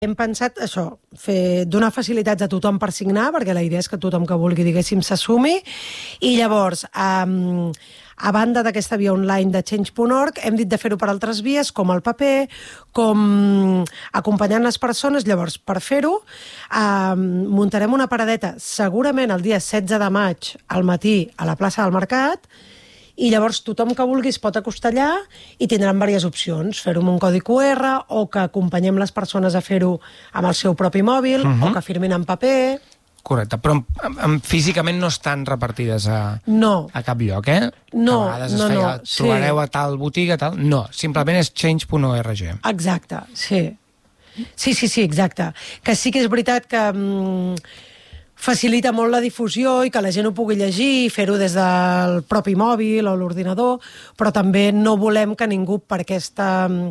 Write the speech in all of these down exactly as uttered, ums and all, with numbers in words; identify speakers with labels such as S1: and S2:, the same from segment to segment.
S1: Hem pensat això, fer donar facilitats a tothom per signar, perquè la idea és que tothom que vulgui, diguéssim, s'assumi. I llavors, um, a banda d'aquesta via online de change punt org, hem dit de fer-ho per altres vies, com el paper, com acompanyant les persones. Llavors, per fer-ho, um, muntarem una paradeta, segurament el dia setze de maig, al matí, a la plaça del Mercat, i llavors tothom que vulgui es pot acostar allà i tindran diverses opcions, fer-ho amb un codi Q R o que acompanyem les persones a fer-ho amb el seu propi mòbil, uh-huh. o que firmin en paper.
S2: Correcte, però amb, amb, físicament no estan repartides a,
S1: no.
S2: a cap lloc, eh?
S1: No,
S2: a vegades es
S1: no,
S2: feia,
S1: no.
S2: trobareu
S1: sí.
S2: a tal botiga, tal... No, simplement és change punt org.
S1: Exacte, sí. Sí, sí, sí, exacte. Que sí que és veritat que... Mm, facilita molt la difusió i que la gent ho pugui llegir i fer-ho des del propi mòbil o l'ordinador, però també no volem que ningú per aquesta...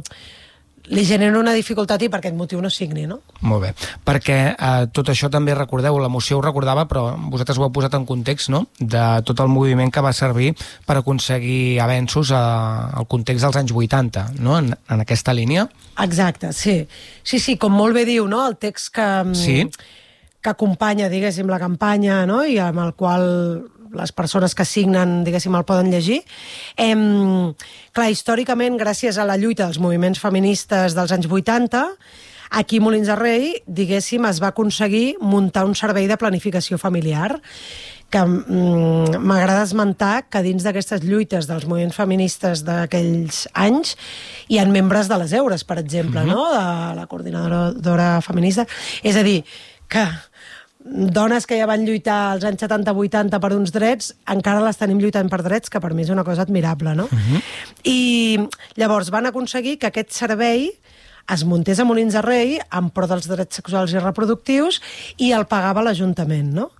S1: li generi una dificultat i per aquest motiu no signi, no?
S2: Molt bé, perquè eh, tot això també recordeu, la moció ho recordava, però vosaltres ho heu posat en context, no?, de tot el moviment que va servir per aconseguir avenços a, al context dels anys vuitanta, no?, en, en aquesta línia.
S1: Exacte, sí. Sí, sí, com molt bé diu, no?, el text que...
S2: Sí.
S1: que acompanya, diguéssim, la campanya, no?, i amb el qual les persones que signen, diguéssim, el poden llegir. Em, clar, històricament, gràcies a la lluita dels moviments feministes dels anys vuitanta, aquí a Molins de Rei, diguéssim, es va aconseguir muntar un servei de planificació familiar, que mm, m'agrada esmentar que dins d'aquestes lluites dels moviments feministes d'aquells anys hi ha membres de les Eures, per exemple, mm-hmm. no?, de la coordinadora feminista. És a dir, que dones que ja van lluitar als anys setanta vuitanta per uns drets, encara les tenim lluitant per drets, que per mi és una cosa admirable, no? Uh-huh. I llavors van aconseguir que aquest servei es muntés a Molins de Rei en pro dels drets sexuals i reproductius i el pagava l'Ajuntament, no?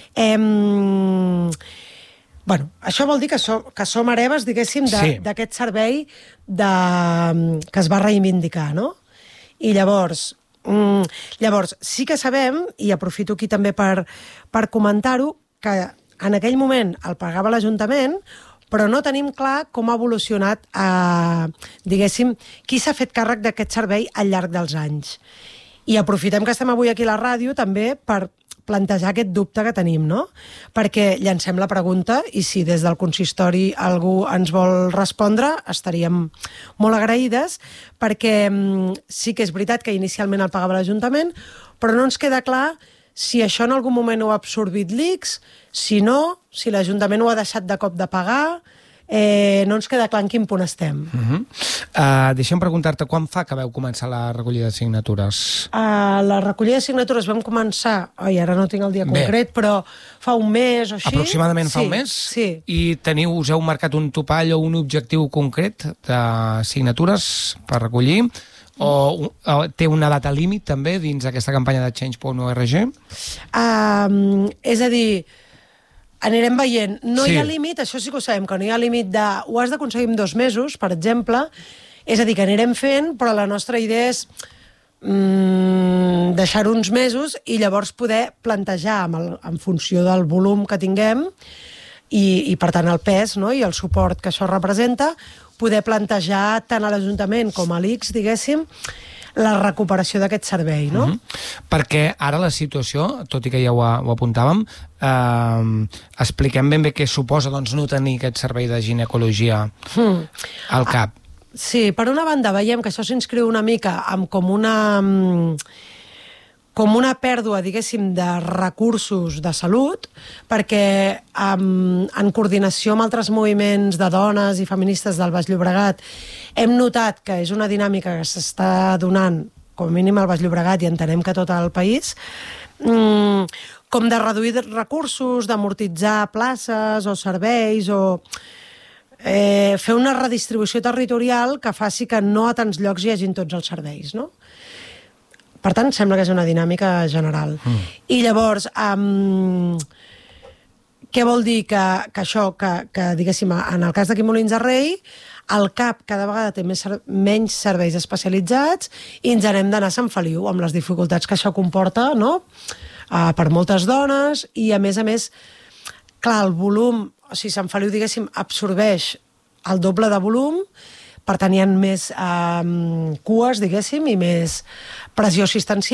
S1: Em... Bueno, això vol dir que, som, que som hereves, diguéssim, d'aquest sí. servei de... que es va reivindicar, no? I llavors... Mm, llavors, sí que sabem, i aprofito aquí també per, per comentar-ho, que en aquell moment el pagava l'Ajuntament, però no tenim clar com ha evolucionat, eh, diguéssim, qui s'ha fet càrrec d'aquest servei al llarg dels anys. I aprofitem que estem avui aquí a la ràdio també per plantejar aquest dubte que tenim, no? Perquè llancem la pregunta i si des del consistori algú ens vol respondre, estaríem molt agraïdes, perquè mm, sí que és veritat que inicialment el pagava l'Ajuntament, però no ens queda clar si això en algun moment ho ha absorbit l'I C S, si no, si l'Ajuntament ho ha deixat de cop de pagar, eh, no ens queda clar en quin punt estem.
S2: Uh-huh. uh, deixa'm preguntar-te, quan fa que vau començar la recollida de signatures?
S1: Uh, la recollida de signatures vam començar, oi, ara no tinc el dia concret, Bé. però fa un mes o així.
S2: Aproximadament fa
S1: sí,
S2: un mes?
S1: Sí.
S2: I teniu, us heu marcat un topall o un objectiu concret de signatures per recollir? O, o té una data límit també dins aquesta campanya de change punt org?
S1: Uh, és a dir, anirem veient. No
S2: sí.
S1: hi ha límit, això sí que ho sabem, que no hi ha límit de... Ho has d'aconseguir en dos mesos, per exemple. És a dir, que anirem fent, però la nostra idea és mm, deixar uns mesos i llavors poder plantejar amb el, en funció del volum que tinguem i, i per tant, el pes, no?, i el suport que això representa, poder plantejar tant a l'Ajuntament com a l'I C S, diguéssim, la recuperació d'aquest servei, no?
S2: Uh-huh. Perquè ara la situació, tot i que ja ho, ho apuntàvem, eh, expliquem ben bé què suposa doncs, no tenir aquest servei de ginecologia hmm. al cap.
S1: Sí, per una banda veiem que això s'inscriu una mica amb com una... com una pèrdua, diguéssim, de recursos de salut, perquè um, en coordinació amb altres moviments de dones i feministes del Baix Llobregat hem notat que és una dinàmica que s'està donant, com a mínim al Baix Llobregat i entenem que tot el país, um, com de reduir recursos, d'amortitzar places o serveis o... Eh, fer una redistribució territorial que faci que no a tants llocs hi hagin tots els serveis, no? Per tant, sembla que és una dinàmica general. Mm. I llavors, um, què vol dir? Que, que això, que, que diguéssim, en el cas d'aquí Molins de Rei, el C A P cada vegada té més, menys serveis especialitzats i ens n'hem d'anar a Sant Feliu, amb les dificultats que això comporta, no?, uh, per moltes dones, i a més a més, clar, el volum, o sigui, Sant Feliu, diguéssim, absorbeix el doble de volum, per tenir més eh, cues, diguéssim, i més pressió assistencial.